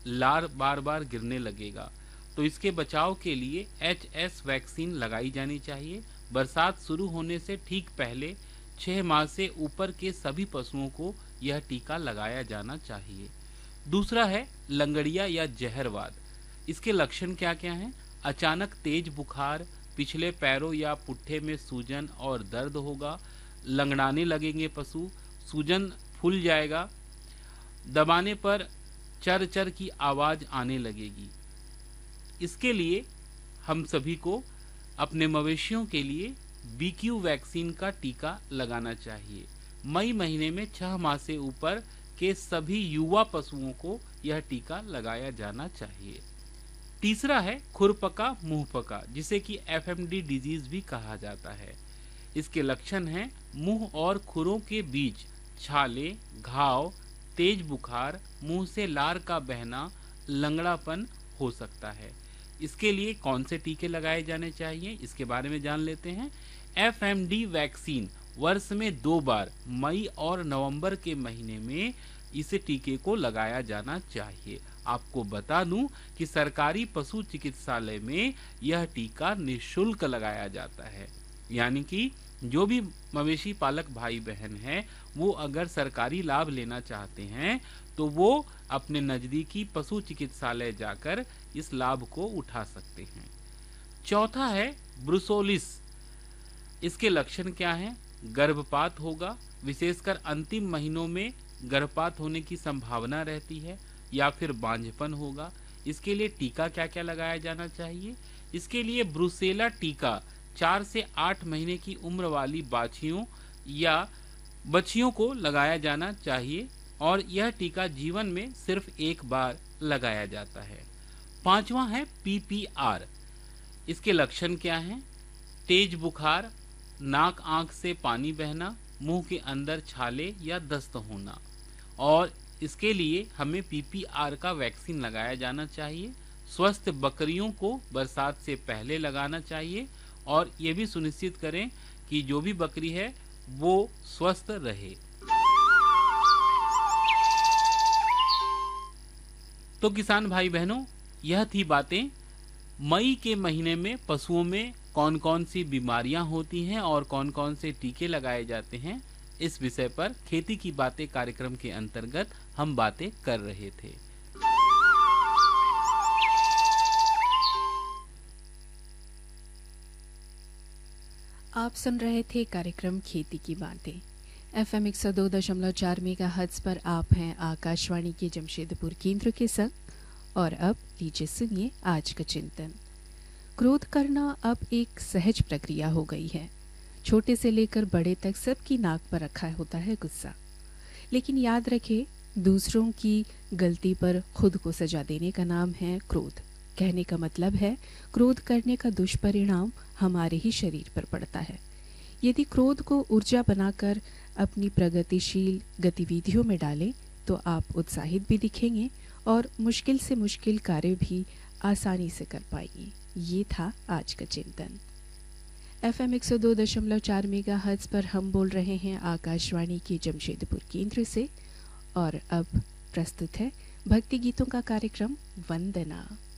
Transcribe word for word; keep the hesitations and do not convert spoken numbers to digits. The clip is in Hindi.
लार बार बार गिरने लगेगा, तो इसके बचाव के लिए एच एस वैक्सीन लगाई जानी चाहिए। बरसात शुरू होने से ठीक पहले छह माह से ऊपर के सभी पशुओं को यह टीका लगाया जाना चाहिए। दूसरा है लंगड़िया या जहरवाद। इसके लक्षण क्या क्या हैं? अचानक तेज बुखार, पिछले पैरों या पुट्ठे में सूजन और दर्द होगा, लंगड़ाने लगेंगे पशु, सूजन फूल जाएगा, दबाने पर चर चर की आवाज आने लगेगी। इसके लिए हम सभी को अपने मवेशियों के लिए बी क्यू वैक्सीन का टीका लगाना चाहिए। मई महीने में छह माह से ऊपर के सभी युवा पशुओं को यह टीका लगाया जाना चाहिए। तीसरा है खुरपका मुंहपका, जिसे कि एफ एम डी डिजीज भी कहा जाता है। इसके लक्षण हैं मुंह और खुरों के बीच छाले, घाव, तेज बुखार, मुंह से लार का बहना, लंगड़ापन हो सकता है। इसके लिए कौन से टीके लगाए जाने चाहिए, इसके बारे में जान लेते हैं। एफ एम डी वैक्सीन वर्ष में दो बार मई और नवंबर के महीने में इस टीके को लगाया जाना चाहिए। आपको बता दूं कि सरकारी पशु चिकित्सालय में यह टीका निःशुल्क लगाया जाता है। यानी कि जो भी मवेशी पालक भाई बहन हैं, वो अगर सरकारी लाभ लेना चाहते हैं तो वो अपने नजदीकी पशु चिकित्सालय जाकर इस लाभ को उठा सकते हैं। चौथा है ब्रुसोलिस। इसके लक्षण क्या हैं? गर्भपात होगा, विशेषकर अंतिम महीनों में गर्भपात होने की संभावना रहती है, या फिर बांझपन होगा। इसके लिए टीका क्या क्या लगाया जाना चाहिए? इसके लिए ब्रुसेला टीका चार से आठ महीने की उम्र वाली बाछियों या बच्चियों को लगाया जाना चाहिए और यह टीका जीवन में सिर्फ एक बार लगाया जाता है। पांचवा है पी पी आर। इसके लक्षण क्या हैं? तेज बुखार, नाक आंख से पानी बहना, मुंह के अंदर छाले या दस्त होना, और इसके लिए हमें पी पी आर का वैक्सीन लगाया जाना चाहिए। स्वस्थ बकरियों को बरसात से पहले लगाना चाहिए और ये भी सुनिश्चित करें कि जो भी बकरी है वो स्वस्थ रहे। तो किसान भाई बहनों, यह थी बातें मई के महीने में पशुओं में कौन कौन सी बीमारियां होती हैं और कौन कौन से टीके लगाए जाते हैं। इस विषय पर खेती की बातें कार्यक्रम के अंतर्गत हम बातें कर रहे थे। आप सुन रहे थे कार्यक्रम खेती की बातें। एफ एम एक सौ दो दशमलव चार मेगा हर्ट्ज पर आप हैं आकाशवाणी के जमशेदपुर केंद्र के संग। और अब लीजिए सुनिए आज का चिंतन। क्रोध करना अब एक सहज प्रक्रिया हो गई है। छोटे से लेकर बड़े तक सबकी नाक पर रखा होता है गुस्सा। लेकिन याद रखें, दूसरों की गलती पर खुद को सजा देने का नाम है क्रोध। कहने का मतलब है, क्रोध करने का दुष्परिणाम हमारे ही शरीर पर पड़ता है। यदि क्रोध को ऊर्जा बनाकर अपनी प्रगतिशील गतिविधियों में डालें तो आप उत्साहित भी दिखेंगे और मुश्किल से मुश्किल कार्य भी आसानी से कर पाएंगे। ये था आज का चिंतन। एफ एम एक सौ दो दशमलव चार मेगा हर्ट्ज पर हम बोल रहे हैं आकाशवाणी के जमशेदपुर केंद्र से। और अब प्रस्तुत है भक्ति गीतों का कार्यक्रम वंदना।